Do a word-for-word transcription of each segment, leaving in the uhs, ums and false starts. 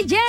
Carrilleros,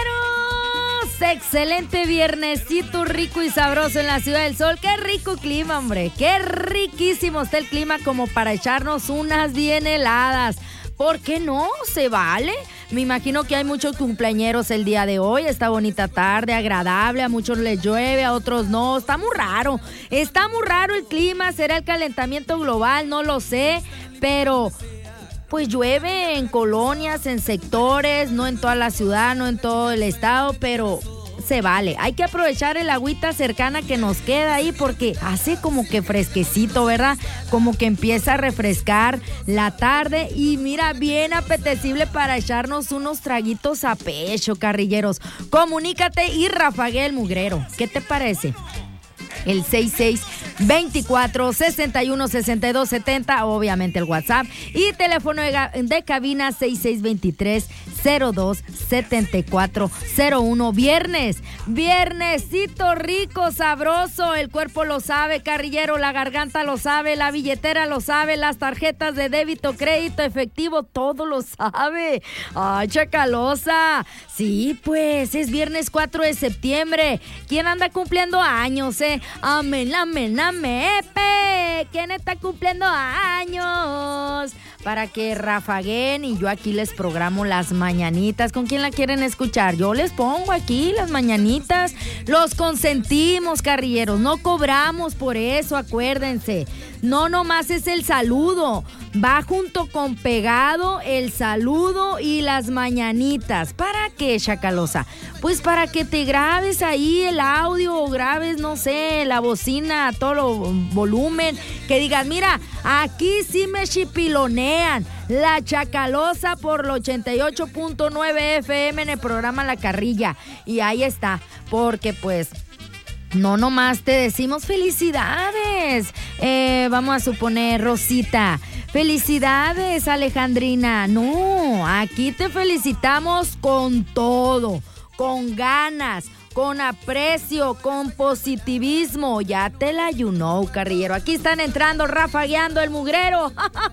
excelente viernesito rico y sabroso en la Ciudad del Sol. Qué rico clima, hombre, qué riquísimo está el clima como para echarnos unas bien heladas. ¿Por qué no? ¿Se vale? Me imagino que hay muchos cumpleañeros el día de hoy. Esta bonita tarde, agradable. A muchos les llueve, a otros no. Está muy raro. Está muy raro el clima. ¿Será el calentamiento global? No lo sé. Pero pues llueve en colonias, en sectores, no en toda la ciudad, no en todo el estado, pero se vale. Hay que aprovechar el agüita cercana que nos queda ahí porque hace como que fresquecito, ¿verdad? Como que empieza a refrescar la tarde y mira, bien apetecible para echarnos unos traguitos a pecho, carrilleros. Comunícate y rafaguea el mugrero. ¿Qué te parece? El seis seis veinticuatro sesenta y uno sesenta y dos setenta, obviamente el WhatsApp, y teléfono de, de cabina seis seis veintitrés cero dos setenta y cuatro cero uno. Viernes, viernesito rico, sabroso, el cuerpo lo sabe, carrillero, la garganta lo sabe, la billetera lo sabe, las tarjetas de débito, crédito, efectivo, todo lo sabe. ¡Ay, chacalosa! Sí, pues, es viernes cuatro de septiembre. ¿Quién anda cumpliendo años, eh? Amén, amén, amén, epe. ¿Quién está cumpliendo años? Para que rafaguen y yo aquí les programo las mañanitas. ¿Con quién la quieren escuchar? Yo les pongo aquí las mañanitas. Los consentimos, carrilleros. No cobramos por eso, acuérdense. No nomás es el saludo. Va junto con pegado el saludo y las mañanitas. ¿Para qué, chacalosa? Pues para que te grabes ahí el audio o grabes, no sé, la bocina a todo volumen. Que digas, mira, aquí sí me chipilonean. La Chacalosa por el ochenta y ocho punto nueve F M en el programa La Carrilla. Y ahí está, porque pues no nomás te decimos felicidades. Eh, vamos a suponer, Rosita, felicidades, Alejandrina. No, aquí te felicitamos con todo, con ganas, con aprecio, con positivismo. Ya te la you know, carrillero. Aquí están entrando, rafagueando el mugrero.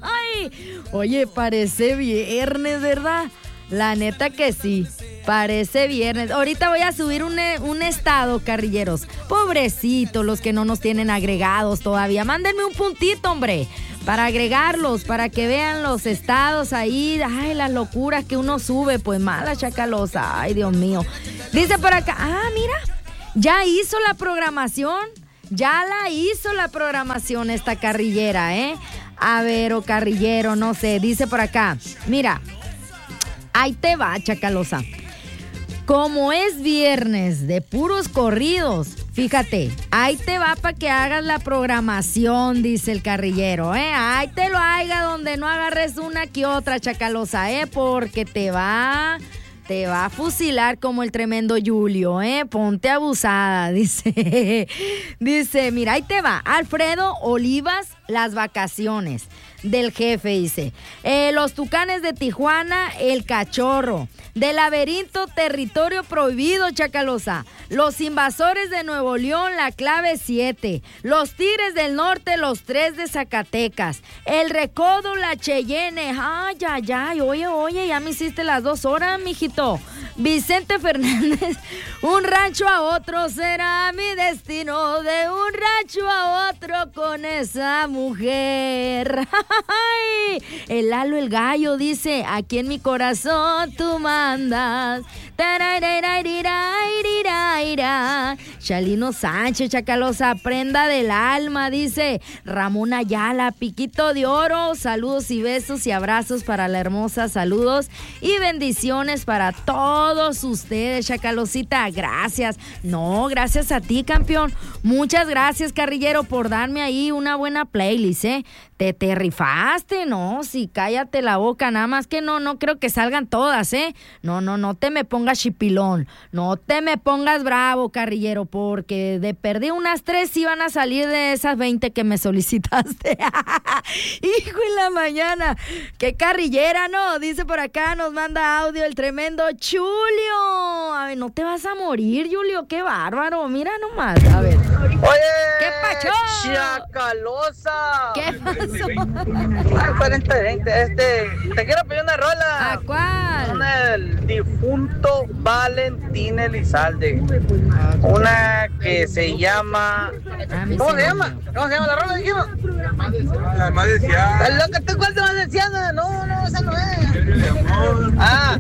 Oye, parece viernes, ¿verdad? La neta que sí, parece viernes. Ahorita voy a subir un, un estado, carrilleros. Pobrecitos los que no nos tienen agregados todavía. Mándenme un puntito, hombre, para agregarlos, para que vean los estados ahí. Ay, las locuras que uno sube. Pues mala chacalosa. Ay, Dios mío. Dice por acá, ah, mira, ya hizo la programación. Ya la hizo la programación esta carrillera, ¿eh? A ver, o carrillero, no sé. Dice por acá, mira, ahí te va, chacalosa. Como es viernes de puros corridos, fíjate, ahí te va para que hagas la programación, dice el carrillero, ¿eh? Ahí te lo haga donde no agarres una que otra, chacalosa, ¿eh? Porque te va, te va a fusilar como el tremendo Julio, ¿eh? Ponte abusada, dice. Dice, mira, ahí te va. Alfredo Olivas, las vacaciones del jefe, dice. Eh, los Tucanes de Tijuana, el cachorro. Del laberinto, territorio prohibido, chacalosa. Los invasores de Nuevo León, la clave siete. Los Tigres del Norte, los tres de Zacatecas. El Recodo, la Cheyenne. Ay, ay, ay, oye, oye, ya me hiciste las dos horas, mijito. Vicente Fernández, un rancho a otro será mi destino, de un rancho a otro con esa mujer. El Lalo el Gallo dice, aquí en mi corazón tú mandas. Chalino Sánchez, chacalosa, prenda del alma, dice Ramón Ayala, piquito de oro, saludos y besos y abrazos para la hermosa, saludos y bendiciones para todos ustedes, chacalosita, gracias. No, gracias a ti, campeón. Muchas gracias, carrillero, por darme ahí una buena playlist, ¿eh? Te, te rifaste, no, sí, cállate la boca, nada más que no, no creo que salgan todas, ¿eh? No, no, no te me pongas chipilón, no te me pongas bravo, carrillero, porque de perdí unas tres iban a salir de esas veinte que me solicitaste. Hijo en la mañana, qué carrillera, ¿no? Dice por acá, nos manda audio el tremendo Julio. Ay, no te vas a morir, Julio, qué bárbaro, mira nomás, a ver. Oye, ¿qué pacho? Chacalosa. ¿Qué pasó? Ay, cuarenta veinte, este, te quiero pedir una rola. ¿A cuál? una del difunto Valentín Elizalde. Una que se llama... ¿Cómo se llama? ¿Cómo se llama la rola? Dijimos. La más deseada. Es lo que tú cuál te más deseada. No, no, esa no es. Ah.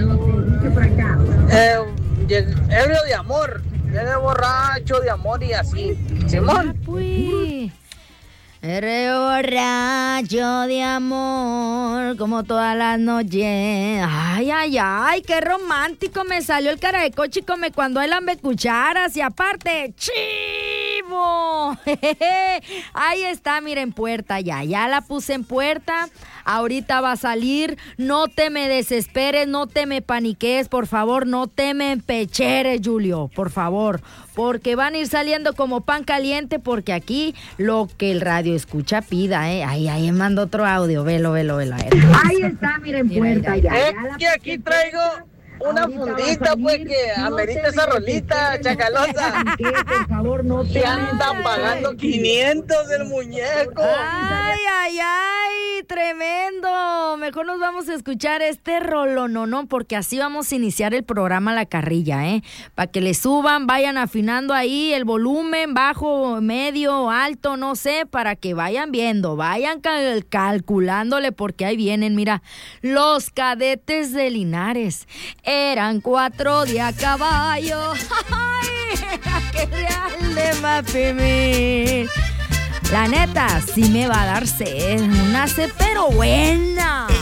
Eh, ebrio de amor. Llegué borracho de amor y así. Simón. Uy. Eres borracho de amor, como todas las noches. Ay, ay, ay, qué romántico me salió el cara de coche come cuando él lambe cucharas. Y aparte, chivo. Ahí está, mira, en puerta ya. Ya la puse en puerta. Ahorita va a salir. No te me desesperes, no te me paniques, por favor. No te me empecheres, Julio, por favor. Porque van a ir saliendo como pan caliente, porque aquí lo que el radio escucha pida, ¿eh? Ahí, ahí mando otro audio, velo, velo, velo. Ahí está, miren, puerta ya. Es que aquí traigo una fundita, pues, que amerita esa rolita, chacalosa. Por favor, no te... Que andan pagando quinientos el muñeco. Ay, ay, ay, tremendo. Mejor nos vamos a escuchar este rolononón, porque así vamos a iniciar el programa La Carrilla, ¿eh? Para que le suban, vayan afinando ahí el volumen, bajo, medio, alto, no sé, para que vayan viendo, vayan cal- calculándole, porque ahí vienen, mira, los Cadetes de Linares. Eran cuatro de a caballo. ¡Ay! ¡Qué real de Mapimil! La neta, sí me va a dar sed. Una sed, pero buena.